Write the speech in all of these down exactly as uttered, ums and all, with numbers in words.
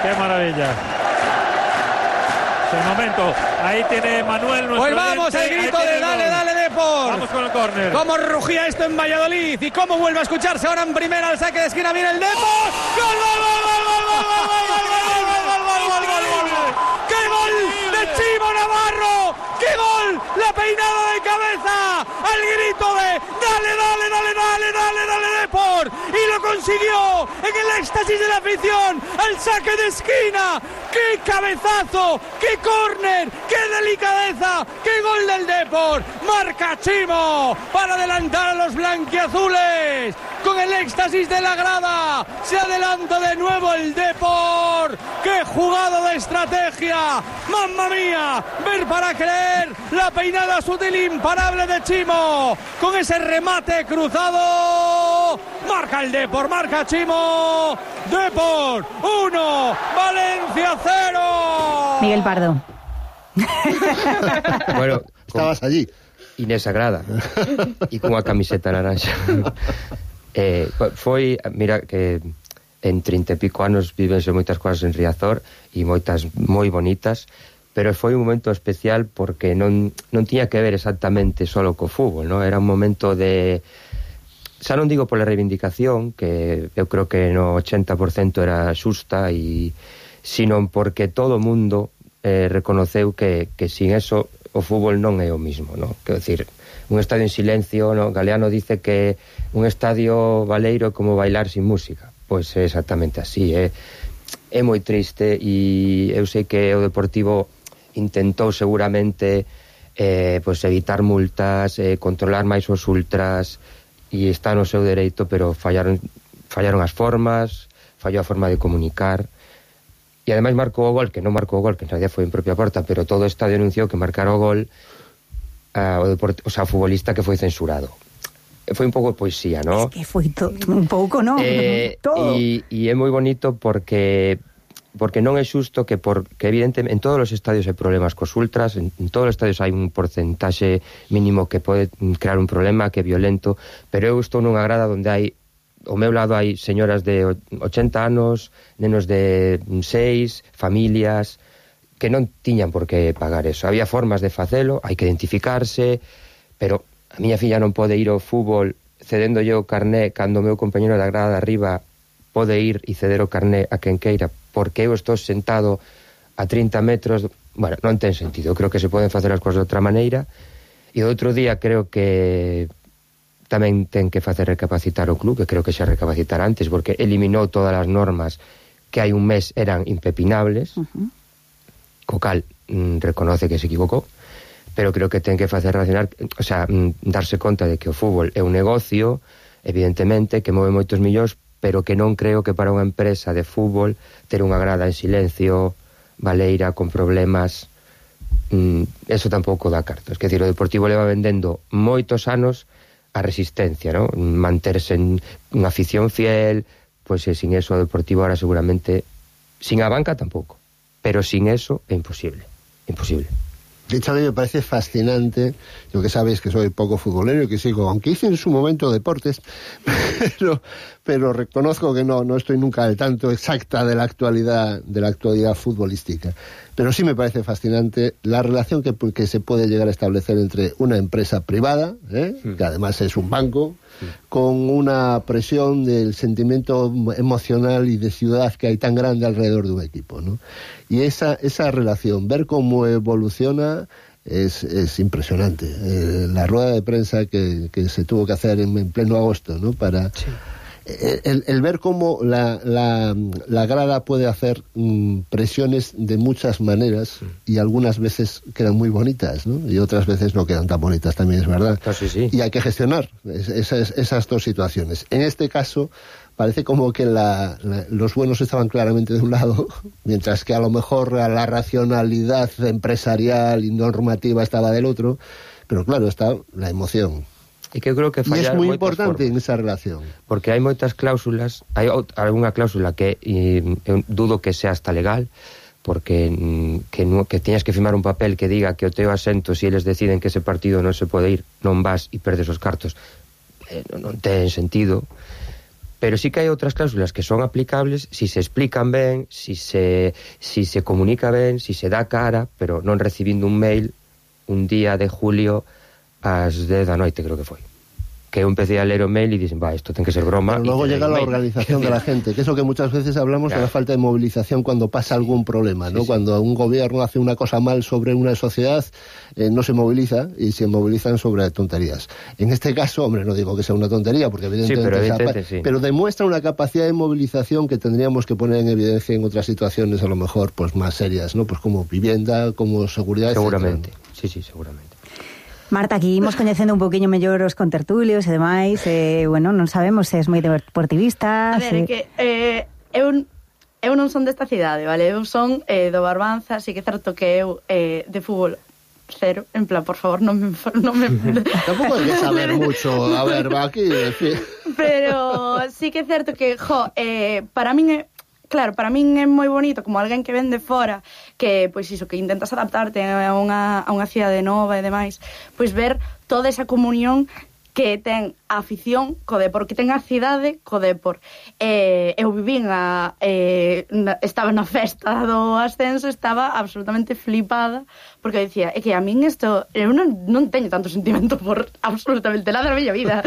Qué maravilla. Es el momento. Ahí tiene Manuel nuestro Pues vamos, oyente. el grito de dale, dale, Depor. Vamos con el córner. Cómo rugía esto en Valladolid y cómo vuelve a escucharse ahora en primera al saque de esquina. Viene el Depor. ¡Gol, gol, gol, gol, gol, gol, gol, gol, gol, gol, gol, gol, gol! ¡Qué gol de Chimo Navarro! ¡Qué gol! La peinada de cabeza al grito de dale, dale, dale, dale, dale, dale, Depor. Y lo consiguió en el éxtasis de la afición al saque de esquina. ¡Qué cabezazo! ¡Qué córner! ¡Qué delicadeza! ¡Qué gol del Depor! Marca Chimo para adelantar a los blanquiazules. Con el éxtasis de la grada se adelanta de nuevo el Depor. ¡Qué jugada de estrategia! ¡Mamma mía! Ver para creer. La peinada sutil imparable de Chimo. Con ese remate cruzado. Marca el Depor, marca Chimo. Depor uno, Valencia cero. Miguel Pardo. Bueno, estabas allí. Inés Agrada e cunha camiseta naranja. eh, foi, mira que en trinta e pico anos vivense moitas cousas en Riazor e moitas moi bonitas, pero foi un momento especial porque non, non tiña que ver exactamente solo co fútbol, ¿no? Era un momento de, xa non digo pola reivindicación, que eu creo que no ochenta por cento era xusta, e sino porque todo o mundo eh, reconoceu que, que sin eso o fútbol non é o mismo, ¿no? Quero dicir, un estadio en silencio, ¿no? Galeano dice que un estadio baleiro é como bailar sin música. Pois é exactamente así, é, é moi triste, e eu sei que o Deportivo intentou seguramente eh, pois evitar multas, eh, controlar máis os ultras, e está no seu dereito, pero fallaron, fallaron as formas, fallou a forma de comunicar. E ademais marcou o gol, que non marcou o gol, que en realidad foi en propia porta, pero todo o estadio anunciou que marcar o gol uh, o, deport, o sea, o futbolista que foi censurado. Foi un pouco de poesía, ¿no? Es que foi to, un pouco, ¿no? Eh, todo. E, e é moi bonito porque porque non é xusto que, por, que evidentemente en todos os estadios hai problemas cos ultras, en, en todos os estadios hai un porcentaxe mínimo que pode crear un problema, que é violento, pero eu estou nunha grada onde hai, ao meu lado hai señoras de ochenta anos, nenos de seis, familias que non tiñan por que pagar eso. Había formas de facelo, hai que identificarse, pero a miña filla non pode ir ao fútbol cedendo yo o carné cando o meu compañero da grada de arriba pode ir e ceder o carné a quen queira, porque eu estou sentado a trinta metros. Bueno, non ten sentido. Eu creo que se poden facer as cousas de outra maneira, e outro día creo que tamén ten que facer recapacitar o club, que creo que xa recapacitar antes, porque eliminou todas as normas que hai un mes eran impepinables, uh-huh. Co cal mm, reconoce que se equivocou, pero creo que ten que facer racionar, o sea, mm, darse conta de que o fútbol é un negocio, evidentemente, que move moitos millóns, pero que non creo que para unha empresa de fútbol ter unha grada en silencio, baleira, con problemas, mm, eso tampouco dá cartas. Quer dizer, o Deportivo leva vendendo moitos anos a resistencia, ¿no? Manterse en unha afición fiel, pois pues, sin eso o Deportivo ahora seguramente, sin a banca tampouco, pero sin eso é imposible, imposible. De hecho, a mí me parece fascinante, yo que sabéis que soy poco futbolero y que sigo, aunque hice en su momento deportes, pero, pero reconozco que no, no estoy nunca al tanto exacta de la actualidad, de la actualidad futbolística. Pero sí me parece fascinante la relación que, que se puede llegar a establecer entre una empresa privada, ¿eh? Sí. Que además es un banco, sí. Con una presión del sentimiento emocional y de ciudad que hay tan grande alrededor de un equipo, ¿no? Y esa, esa relación, ver cómo evoluciona, es, es impresionante. Eh, la rueda de prensa que, que se tuvo que hacer en, en pleno agosto, ¿no? Para... Sí. El, el ver cómo la, la, la grada puede hacer mm, presiones de muchas maneras, sí. Y algunas veces quedan muy bonitas, ¿no? Y otras veces no quedan tan bonitas, también es verdad. Ah, sí, sí. Y hay que gestionar es, esas, esas dos situaciones. En este caso parece como que la, la, los buenos estaban claramente de un lado, mientras que a lo mejor la racionalidad empresarial y normativa estaba del otro, pero claro, está la emoción. E que eu creo que fallar. E é moi importante formas, en esa relación. porque hai moitas cláusulas, hai algunha cláusula que e, eu dudo que sea hasta legal, porque que, que teñas que firmar un papel que diga que o teu asento, se si eles deciden que ese partido non se pode ir, non vas e perdes os cartos, eh, non, non ten sentido. Pero sí que hai outras cláusulas que son aplicables si se explican ben, si se, si se comunica ben, si se dá cara, pero non recibindo un mail un día de julio ás dez da noite, creo que foi. Que eu empecé a ler o mail y dicen, va, esto tiene que ser broma. Pero luego llega la organización de la gente, que es lo que muchas veces hablamos, claro, de la falta de movilización cuando pasa algún problema, ¿no? Sí, sí. Cuando un gobierno hace una cosa mal sobre una sociedad, eh, no se moviliza y se movilizan sobre tonterías. En este caso, hombre, no digo que sea una tontería, porque evidentemente, sí, pero, evidentemente sí. pero demuestra una capacidad de movilización que tendríamos que poner en evidencia en otras situaciones, a lo mejor, pues más serias, ¿no? Pues como vivienda, como seguridad, seguramente, etcétera, ¿no? sí, sí, seguramente. Marta, aquí imos coñecendo un poquinho mellor os contertulios e demais, e, bueno, non sabemos se és moi deportivista... A ver, se... é que eh, eu, eu non son desta cidade, vale? Eu son eh, do Barbanza, así que certo que eu eh, de fútbol cero, en plan, por favor, non me... Non me... Tampouco hai que saber mucho, a ver, va aquí... Pero sí que é certo que, jo, eh, para min é... Claro, para min é moi bonito como alguén que ven de fora, que, pois iso, que intentas adaptarte a unha, a unha cidade nova e demais, pois ver toda esa comunión que ten a afición co Depor, que ten a cidade co Depor. Eh, eu vivín a... Eh, na, estaba na festa do ascenso, estaba absolutamente flipada, porque decía, é que a min isto... Eu non, non teño tanto sentimento por absolutamente nada na miña vida.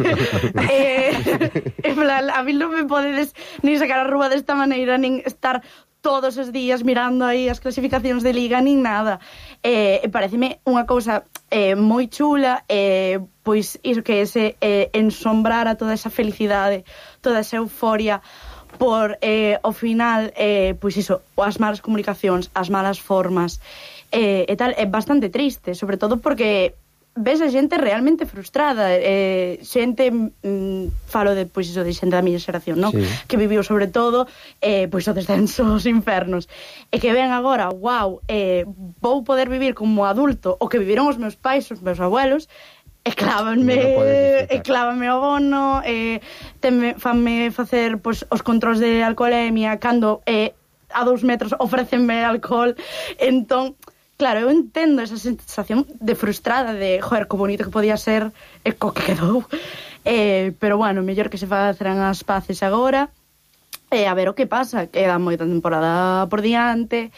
eh, en plan, a mí non me podedes nin sacar a rúa desta maneira, nin estar todos os días mirando aí as clasificacións de liga, nin nada. Eh, pareceme unha cousa eh, moi chula, eh, pois iso que ese eh, ensombrar a toda esa felicidade, toda esa euforia por, eh, ao final, eh, pois iso, as malas comunicacións, as malas formas, eh, e tal, é bastante triste, sobre todo porque ves a xente realmente frustrada, eh, xente, mm, falo de, pois iso, de xente da miña xeración, non? Sí. Que viviu sobre todo eh, pois o descenso aos infernos, e que ven agora, wow, eh, vou poder vivir como adulto o que viviron os meus pais, os meus abuelos, e clávanme, e clávanme o bono, e tenme, fanme facer pois, os controls de alcoholemia, cando eh, a dous metros ofrecenme alcohol, entón... Claro, eu entendo esa sensación de frustrada, de, joder, que bonito que podía ser e co que quedou. Eh, pero, bueno, mellor que se faceran as paces agora, e eh, a ver o que pasa, queda moita temporada por diante,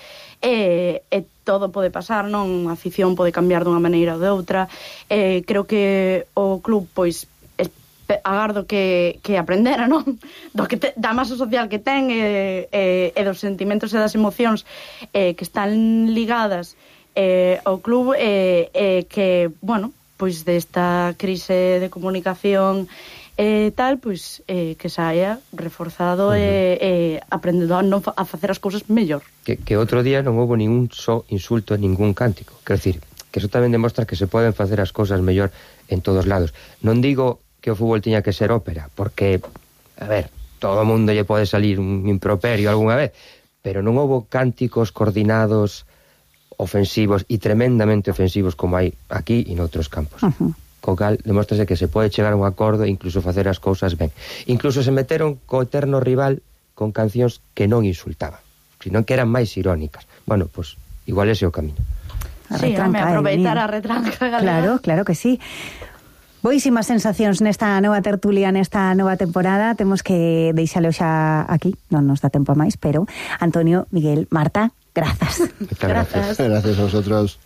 e eh, eh, todo pode pasar, non? A afición pode cambiar dunha maneira ou de outra. Eh, creo que o club, pois, agardo que, que aprendera, non? Do que te, da masa social que ten e, e, e dos sentimentos e das emocións eh, que están ligadas eh, ao club e eh, eh, que, bueno, pois desta crise de comunicación e eh, tal, pois eh, que saia reforzado e uh -huh. eh, aprendendo a, non fa, a facer as cousas mellor. Que, que outro día non houve ningún só insulto en ningún cántico. Quero dicir, que eso tamén demostra que se poden facer as cousas mellor en todos lados. Non digo que o fútbol tiña que ser ópera, porque, a ver, todo o mundo lle pode salir un improperio algunha vez, pero non houve cánticos coordinados, ofensivos e tremendamente ofensivos como hai aquí e noutros campos. Uh -huh. Co cal, demóstrase que se pode chegar a un acordo e incluso facer as cousas ben. Incluso se meteron co eterno rival con cancións que non insultaban, sino que eran máis irónicas. Bueno, pois, pues, igual ese é o camiño. Sí, me aproveitar a retranca galega. Claro, claro que sí. Boísimas sensacións nesta nova tertulia, nesta nova temporada. Temos que deixalo xa aquí, non nos dá tempo a máis, pero Antonio, Miguel, Marta, grazas. Gracias. Gracias a vosotros.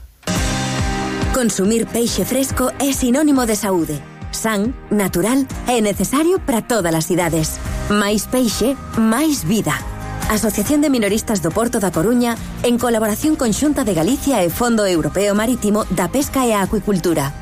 Consumir peixe fresco é sinónimo de saúde. San, natural e necesario para todas as idades. Máis peixe, máis vida. Asociación de Minoristas do Porto da Coruña, en colaboración con Xunta de Galicia e Fondo Europeo Marítimo da Pesca e a Acuicultura.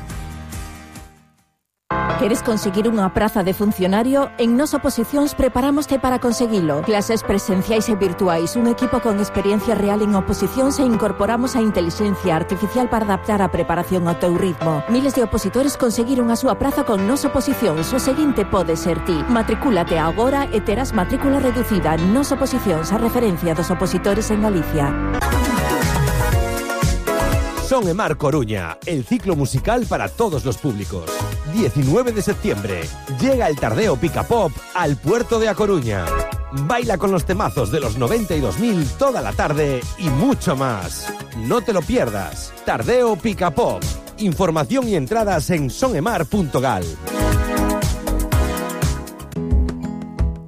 Queres conseguir unha praza de funcionario? En Nos Oposicións preparámoste para conseguilo. Clases presenciais e virtuais, un equipo con experiencia real en oposicións e incorporamos a inteligencia artificial para adaptar a preparación ao teu ritmo. Miles de opositores conseguiron a súa praza con Nos Oposicións. O seguinte pode ser ti. Matricúlate agora e terás matrícula reducida. Nos Oposicións, a referencia dos opositores en Galicia. Son e Mar Coruña, el ciclo musical para todos los públicos. diecinueve de septiembre, llega el Tardeo Pica Pop al puerto de A Coruña. Baila con los temazos de los noventa y dos mil toda la tarde y mucho más. No te lo pierdas. Tardeo Pica Pop. Información y entradas en sonemar punto gal.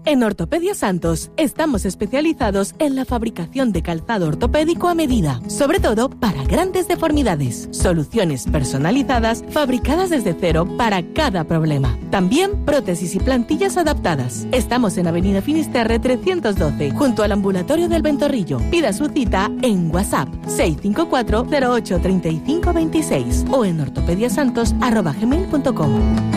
En Ortopedia Santos estamos especializados en la fabricación de calzado ortopédico a medida, sobre todo para grandes deformidades. Soluciones personalizadas fabricadas desde cero para cada problema. También prótesis y plantillas adaptadas. Estamos en Avenida Finisterre trescientos doce, junto al ambulatorio del Ventorrillo. Pida su cita en WhatsApp seis cinco cuatro cero ocho tres cinco dos seis o en ortopediasantos arroba gmail punto com.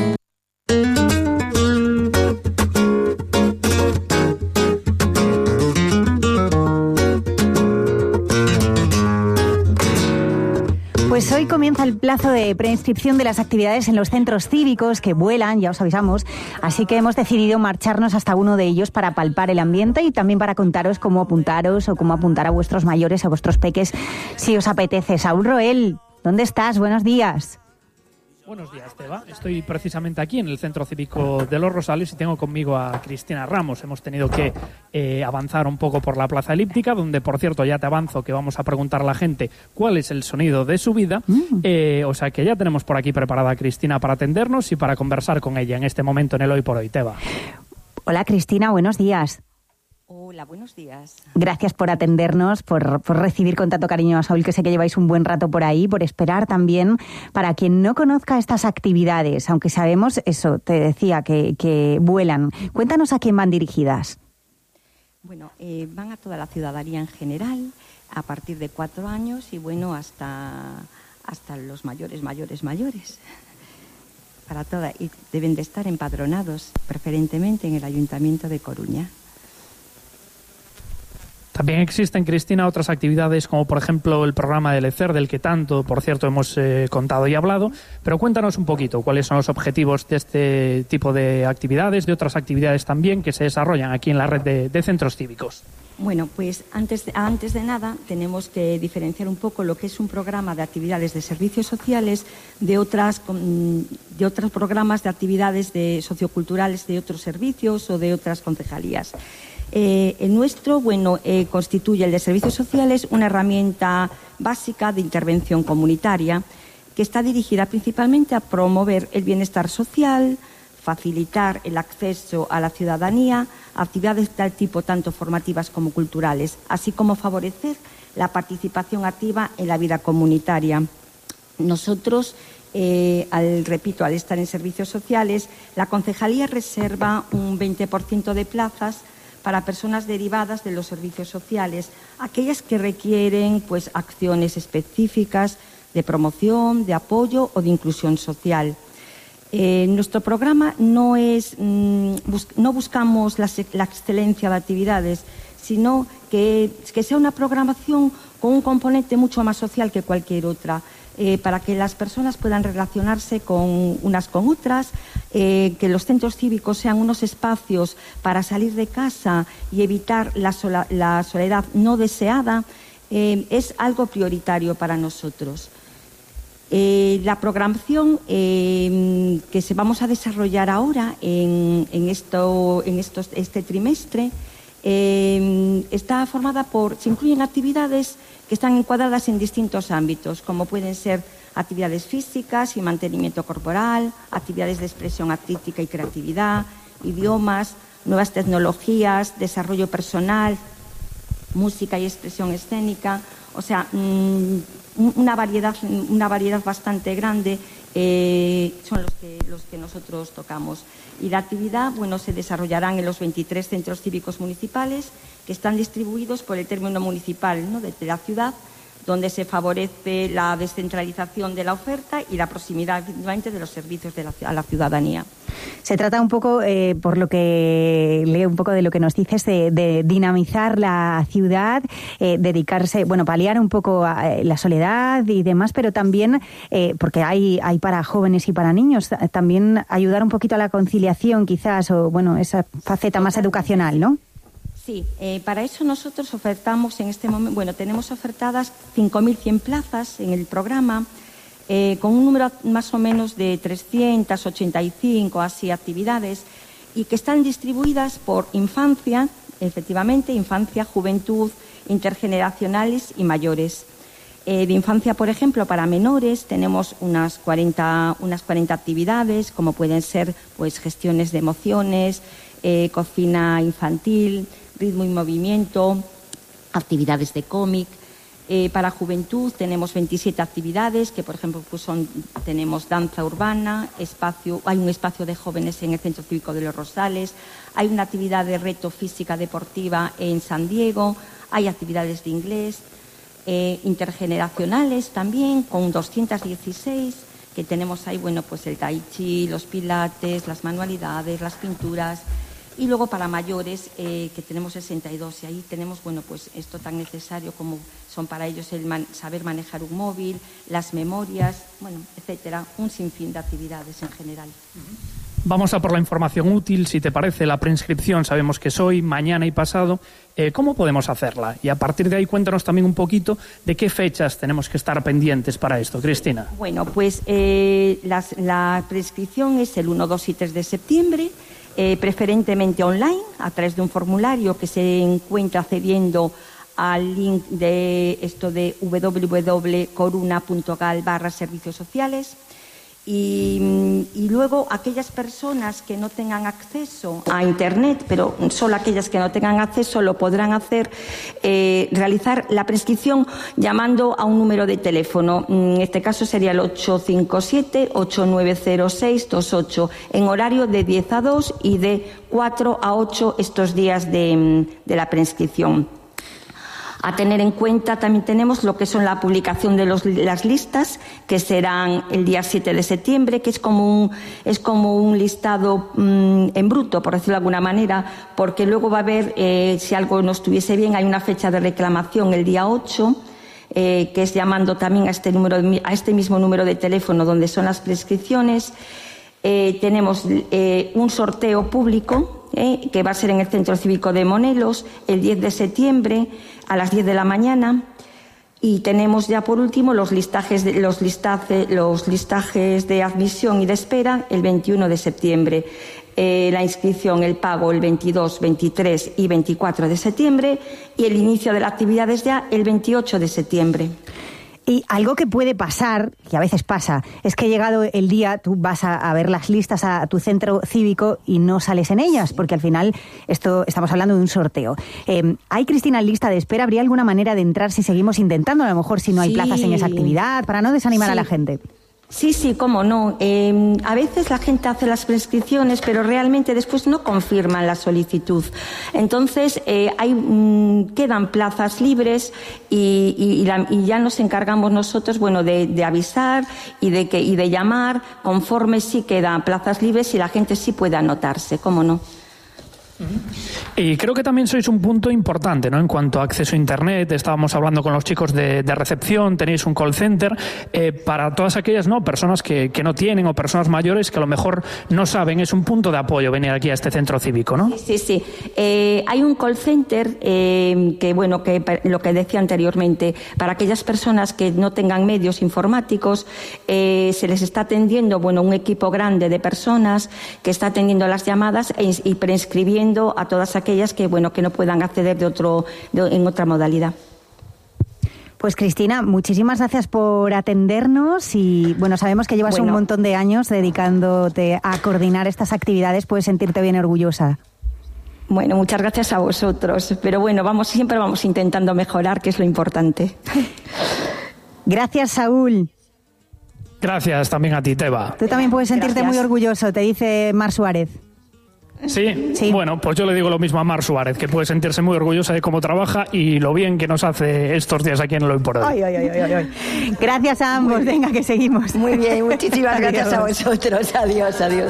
Pues hoy comienza el plazo de preinscripción de las actividades en los centros cívicos que vuelan, ya os avisamos, así que hemos decidido marcharnos hasta uno de ellos para palpar el ambiente y también para contaros cómo apuntaros o cómo apuntar a vuestros mayores, a vuestros peques, si os apetece. Saúl Roel, ¿dónde estás? Buenos días. Buenos días, Teba. Estoy precisamente aquí en el Centro Cívico de Los Rosales y tengo conmigo a Cristina Ramos. Hemos tenido que eh, avanzar un poco por la Plaza Elíptica, donde, por cierto, ya te avanzo que vamos a preguntar a la gente cuál es el sonido de su vida. Mm. Eh, o sea que ya tenemos por aquí preparada a Cristina para atendernos y para conversar con ella en este momento en el Hoy por Hoy, Teba. Hola, Cristina, buenos días. Hola, buenos días. Gracias por atendernos, por, por recibir con tanto cariño a Saúl, que sé que lleváis un buen rato por ahí, por esperar también. Para quien no conozca estas actividades, aunque sabemos, eso, te decía, que, que vuelan, cuéntanos a quién van dirigidas. Bueno, eh, van a toda la ciudadanía en general, a partir de cuatro años y, bueno, hasta, hasta los mayores, mayores, mayores. Para toda, y deben de estar empadronados, preferentemente en el Ayuntamiento de Coruña. También existen, Cristina, otras actividades como, por ejemplo, el programa de Lecer, del que tanto, por cierto, hemos eh, contado y hablado. Pero cuéntanos un poquito cuáles son los objetivos de este tipo de actividades, de otras actividades también que se desarrollan aquí en la red de, de centros cívicos. Bueno, pues antes de, antes de nada tenemos que diferenciar un poco lo que es un programa de actividades de servicios sociales de otras de otros programas de actividades de socioculturales de otros servicios o de otras concejalías. Eh, el nuestro, bueno, eh, constituye el de servicios sociales una herramienta básica de intervención comunitaria que está dirigida principalmente a promover el bienestar social, facilitar el acceso a la ciudadanía a actividades de tal tipo, tanto formativas como culturales, así como favorecer la participación activa en la vida comunitaria. Nosotros, eh, al, repito, al estar en servicios sociales, la concejalía reserva un veinte por ciento de plazas para personas derivadas de los servicios sociales, aquellas que requieren pues acciones específicas de promoción, de apoyo o de inclusión social. Eh, nuestro programa no es mmm, bus no buscamos la, la excelencia de actividades, sino que, que sea una programación con un componente mucho más social que cualquier otra, eh, para que las personas puedan relacionarse con unas con otras, eh, que los centros cívicos sean unos espacios para salir de casa y evitar la, sola, la soledad no deseada, eh, es algo prioritario para nosotros. Eh, la programación eh, que se vamos a desarrollar ahora en, en, esto, en estos, este trimestre eh, está formada por, se incluyen actividades que están encuadradas en distintos ámbitos, como pueden ser actividades físicas y mantenimiento corporal, actividades de expresión artística y creatividad, idiomas, nuevas tecnologías, desarrollo personal, música y expresión escénica, o sea, mmm, una variedad, una variedad bastante grande eh, son los que, los que nosotros tocamos. Y la actividad, bueno, se desarrollarán en los veintitrés centros cívicos municipales que están distribuidos por el término municipal, ¿no?, de la ciudad, donde se favorece la descentralización de la oferta y la proximidad de los servicios de la, a la ciudadanía. Se trata un poco, eh, por lo que leo un poco de lo que nos dices, de, de dinamizar la ciudad, eh, dedicarse, bueno, paliar un poco a, eh, la soledad y demás, pero también, eh, porque hay, hay para jóvenes y para niños, también ayudar un poquito a la conciliación quizás, o bueno, esa faceta más educacional, ¿no? Sí, eh, para eso nosotros ofertamos en este momento, bueno, tenemos ofertadas cinco mil cien plazas en el programa, eh, con un número más o menos de trescientas ochenta y cinco así actividades, y que están distribuidas por infancia, efectivamente, infancia, juventud, intergeneracionales y mayores. Eh, de infancia, por ejemplo, para menores tenemos unas cuarenta, unas cuarenta actividades, como pueden ser pues gestiones de emociones, eh, cocina infantil, ritmo y movimiento, actividades de cómic. Eh, para juventud tenemos veintisiete actividades, que por ejemplo pues son, tenemos danza urbana, espacio, hay un espacio de jóvenes en el Centro Cívico de los Rosales, hay una actividad de reto física deportiva en San Diego, hay actividades de inglés, eh, intergeneracionales también, con doscientos dieciséis, que tenemos ahí, bueno, pues el tai chi, los pilates, las manualidades, las pinturas. Y luego para mayores, eh, que tenemos sesenta y dos, y ahí tenemos, bueno, pues esto tan necesario como son para ellos el man- saber manejar un móvil, las memorias, bueno, etcétera, un sinfín de actividades en general. Vamos a por la información útil, si te parece. La preinscripción sabemos que es hoy, mañana y pasado. Eh, ¿Cómo podemos hacerla? Y a partir de ahí cuéntanos también un poquito de qué fechas tenemos que estar pendientes para esto, Cristina. Bueno, pues eh, las, la preinscripción es el uno, dos y tres de septiembre. Eh, preferentemente online, a través de un formulario que se encuentra accediendo al link de esto de w w w punto coruna punto gal barra servicios sociales. Y, y luego aquellas personas que no tengan acceso a Internet, pero solo aquellas que no tengan acceso lo podrán hacer, eh, realizar la prescripción llamando a un número de teléfono. En este caso sería el ocho cinco siete, ocho nueve cero seis dos ocho, en horario de diez a dos y de cuatro a ocho estos días de, de la prescripción. A tener en cuenta también tenemos lo que son la publicación de los, las listas, que serán el día siete de septiembre, que es como un, es como un listado mmm, en bruto, por decirlo de alguna manera, porque luego va a haber, eh, si algo no estuviese bien, hay una fecha de reclamación el día ocho, eh, que es llamando también a este, número, a este mismo número de teléfono donde son las prescripciones. Eh, tenemos eh, un sorteo público, Eh, que va a ser en el Centro Cívico de Monelos el diez de septiembre a las diez de la mañana, y tenemos ya por último los listajes de, los, listaje, los listajes de admisión y de espera el veintiuno de septiembre, eh, la inscripción, el pago el veintidós, veintitrés y veinticuatro de septiembre, y el inicio de las actividades ya el veintiocho de septiembre. Y algo que puede pasar, que a veces pasa, es que llegado el día tú vas a, a ver las listas a, a tu centro cívico y no sales en ellas, porque al final esto estamos hablando de un sorteo. Eh, ¿Hay, Cristina, lista de espera? ¿Habría alguna manera de entrar si seguimos intentando? A lo mejor si no hay Sí. plazas en esa actividad, para no desanimar Sí. a la gente. Sí, sí, cómo no. Eh, a veces la gente hace las prescripciones, pero realmente después no confirman la solicitud. Entonces, eh, hay, mmm, quedan plazas libres y, y, y, la, y ya nos encargamos nosotros, bueno, de, de avisar y de, que, y de llamar conforme sí quedan plazas libres y la gente sí puede anotarse, cómo no. Y creo que también sois un punto importante, ¿no? En cuanto a acceso a Internet, estábamos hablando con los chicos de, de recepción, tenéis un call center, eh, para todas aquellas, ¿no?, personas que, que no tienen, o personas mayores que a lo mejor no saben, es un punto de apoyo venir aquí a este centro cívico, ¿no? Sí, sí, sí. Eh, hay un call center eh, que, bueno, que lo que decía anteriormente, para aquellas personas que no tengan medios informáticos, eh, se les está atendiendo, bueno, un equipo grande de personas que está atendiendo las llamadas e, y prescribiendo a todas aquellas que, bueno, que no puedan acceder de otro, de, en otra modalidad. Pues Cristina, muchísimas gracias por atendernos y bueno, sabemos que llevas Bueno. un montón de años dedicándote a coordinar estas actividades, puedes sentirte bien orgullosa. Bueno, muchas gracias a vosotros, pero bueno, vamos, siempre vamos intentando mejorar, que es lo importante. Gracias, Saúl. Gracias también a ti, Teba. Tú también puedes sentirte Gracias. muy orgulloso, te dice Mar Suárez. ¿Sí? Sí. Bueno, pues yo le digo lo mismo a Mar Suárez, que puede sentirse muy orgullosa de cómo trabaja y lo bien que nos hace estos días aquí en Lo Importante. Ay, ay, ay, ay, ay. Gracias a ambos, venga que seguimos. Muy bien, muchísimas gracias a Adiós. vosotros. Adiós, adiós.